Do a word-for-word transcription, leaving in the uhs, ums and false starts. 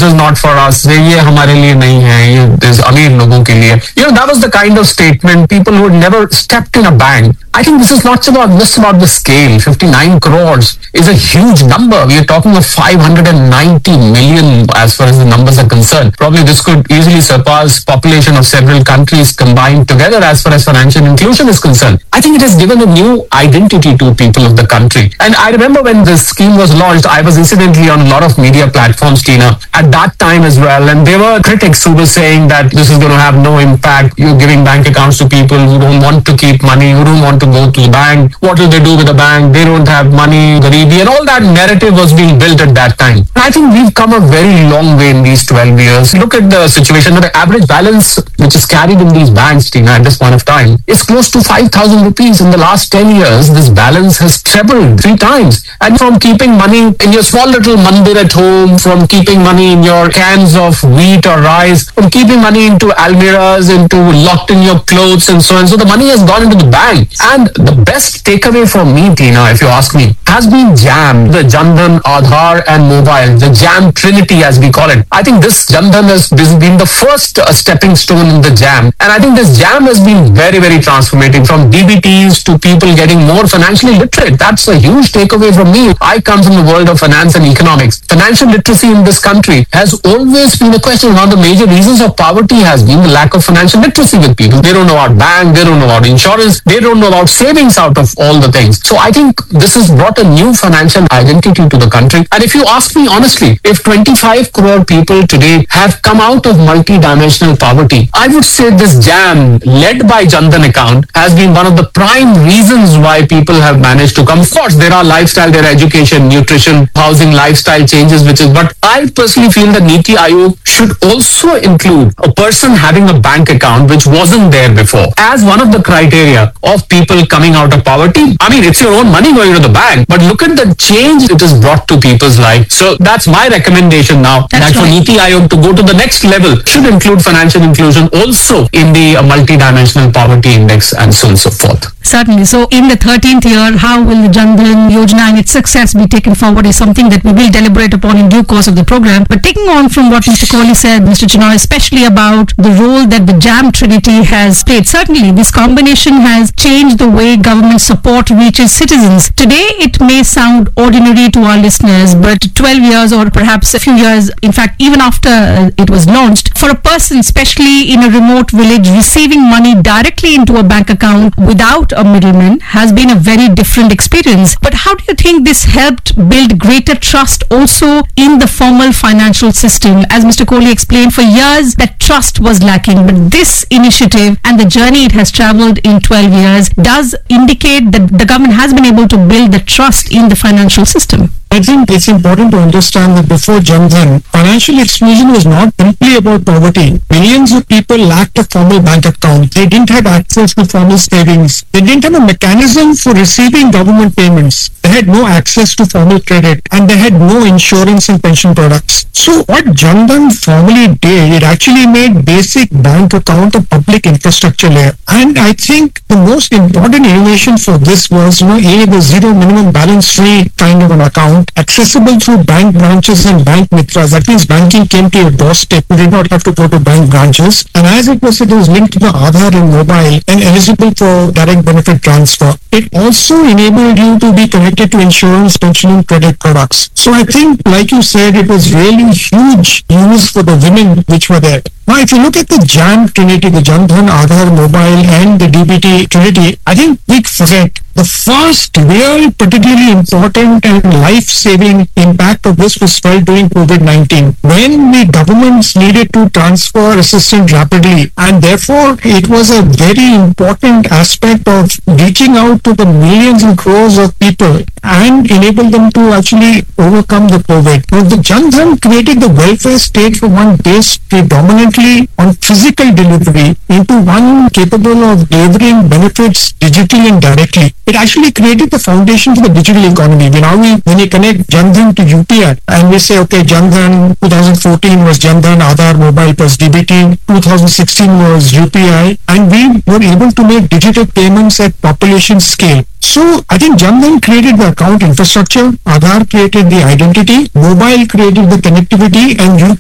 is not for us. ये हमारे लिए नहीं है. ये is अमीर लोगों के लिए. You know, that was the kind of statement people who had never stepped in a bank. I think this is not about just about the scale. fifty-nine crores is a huge number. We are talking of five hundred ninety million as far as the numbers are concerned. Probably this could easily surpass population of several countries combined together as far as financial inclusion is concerned. I think it has given a new identity to people of the country. And I remember when this scheme was launched, I was incidentally on a lot of media platforms, Tina, at that time as well. And there were critics who were saying that this is going to have no impact. You're giving bank accounts to people who don't want to keep money, who don't want to go to the bank. What will they do with the bank? They don't have money, Garibi, and all that narrative was being built at that time. And I think we've come a very long way in these twelve years. Look at the situation. The average balance which is carried in these banks, Tina, at this point of time is close to five thousand rupees. In the last ten years, this balance has trebled three times. And from keeping money in your small little mandir at home, from keeping money in your cans of wheat or rice, from keeping money into almiras, into locked in your clothes and so on. So the money has gone into the bank. And the best takeaway for me, Tina, if you ask me, has been JAM, the Jan Dhan, Aadhaar and mobile, the JAM Trinity as we call it. I think this Jan Dhan has been the first uh, stepping stone in the JAM. And I think this JAM has been very, very transformative, from D B Ts to people getting more financially literate. That's a huge takeaway from me. I come from the world of finance and economics. Financial literacy in this country has always been a question. One of the major reasons of poverty has been the lack of financial literacy with people. They don't know about bank, they don't know about insurance, they don't know about savings out of all the things. So I think this has brought a new financial identity to the country. And if you ask me honestly, if twenty-five crore people today have come out of multi-dimensional poverty, I would say this JAM led by Jan Dhan account has been one of the prime reasons why people have managed to come. Of course, there are lifestyle, there are education, nutrition, housing, lifestyle changes, which is, but I personally feel that Niti Aayog should also include a person having a bank account which wasn't there before as one of the criteria of people coming out of poverty. I mean, it's your own money going to the bank, but look at the change it has brought to people's life. So that's my recommendation now. That's that for right. Niti Aayog to go to the next level should include financial inclusion also in the uh, multi-dimensional poverty index and so on and so forth. Certainly. So in the thirteenth year, how will the Jan Dhan Yojana and its success be taken forward is something that we will deliberate upon in due course of the program. But taking on from what Mister Kohli said, Mister Chinoy, especially about the role that the JAM Trinity has played, certainly this combination has changed the way government support reaches citizens. Today, it may sound ordinary to our listeners, but twelve years or perhaps a few years, in fact, even after uh, it was launched, for a person, especially in a remote village, receiving money directly into a bank account without a middleman has been a very different experience. But how do you think this helped build greater trust also in the formal financial system? As Mister Kohli explained, for years that trust was lacking, but this initiative and the journey it has travelled in twelve years does indicate that the government has been able to build the trust in the financial system. I think it's important to understand that before Jan Dhan, financial exclusion was not simply about poverty. Millions of people lacked a formal bank account. They didn't have access to formal savings. They didn't have a mechanism for receiving government payments. They had no access to formal credit, and they had no insurance and pension products. So what Jan Dhan formally did, it actually made basic bank account a public infrastructure layer. And I think the most important innovation for this was, you know, A, the zero minimum balance free kind of an account, accessible through bank branches and bank mitras. That means banking came to your doorstep. You did not have to go to bank branches. And as it was, it was linked to the Aadhaar and mobile and eligible for direct benefit transfer. It also enabled you to be connected to insurance, pension and credit products. So I think, like you said, it was really huge use for the women which were there. Now, if you look at the JAM Trinity, the Jan Dhan, Aadhaar, mobile and the D B T Trinity, I think we forget the first real particularly important and life-saving impact of this was felt during COVID nineteen, when the governments needed to transfer assistance rapidly, and therefore it was a very important aspect of reaching out to the millions and crores of people and enable them to actually overcome the COVID. Now, the Jan Dhan created the welfare state from one based predominantly on physical delivery into one capable of delivering benefits digitally and directly. It actually created the foundation for the digital economy. You know, we, when you connect Jan Dhan to U P I and we say, okay, Jan Dhan twenty fourteen was Jan Dhan, Aadhaar, mobile plus D B T, twenty sixteen was U P I, and we were able to make digital payments at population scale. So I think Jan Dhan created the account infrastructure, Aadhaar created the identity, mobile created the connectivity, and U P